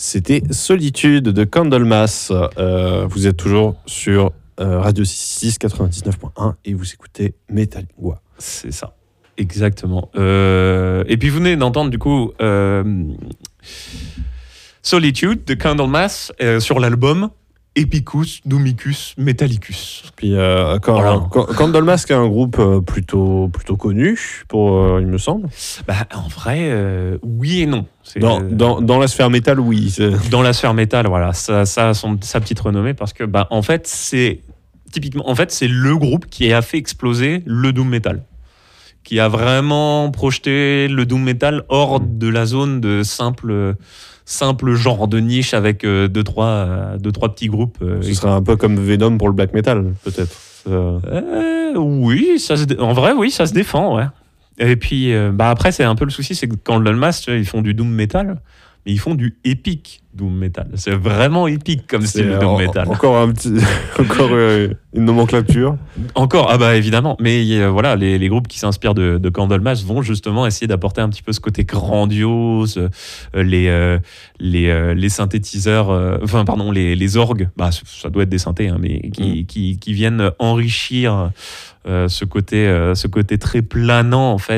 C'était Solitude de Candlemas. Vous êtes toujours sur Radio 66 99.1 et vous écoutez Metalingua. C'est ça, exactement. Et puis vous venez d'entendre du coup Solitude de Candlemas sur l'album Epicus Numicus Metallicus. Puis Candlemas, qui est un groupe plutôt connu, il me semble. En vrai, oui et non. Dans la sphère métal, oui. Dans la sphère métal, voilà, ça a sa petite renommée parce que, en fait, c'est le groupe qui a fait exploser le doom metal, qui a vraiment projeté le doom metal hors de la zone de simple genre de niche avec deux, trois petits groupes. Ce serait un peu comme Venom pour le black metal, peut-être. Oui, en vrai, oui, ça se défend, ouais. Et puis, après, c'est un peu le souci, c'est que quand le Mass, ils font du doom metal, mais ils font du epic doom metal. C'est vraiment épique comme style de doom metal. Encore une nomenclature. Encore, évidemment. Mais voilà, les groupes qui s'inspirent de Candlemas vont justement essayer d'apporter un petit peu ce côté grandiose, les synthétiseurs, les orgues. Ça doit être des synthés, hein, mais qui viennent enrichir ce côté très planant en fait.